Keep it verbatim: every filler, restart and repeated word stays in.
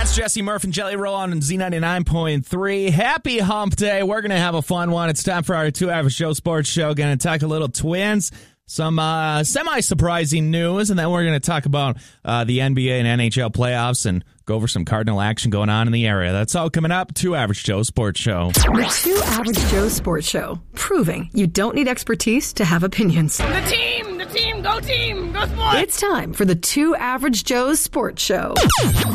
That's Jesse Murph and Jelly Roll on Z ninety-nine point three. Happy hump day. We're going to have a fun one. It's time for our two Average Joe Sports Show. Going to talk a little Twins, some uh, semi-surprising news, and then we're going to talk about uh, the N B A and N H L playoffs and go over some Cardinal action going on in the area. That's all coming up. Two Average Joe Sports Show. The Two Average Joe Sports Show, proving you don't need expertise to have opinions. The team, the team, go team, go sports. It's time for the Two Average Joe's Sports Show.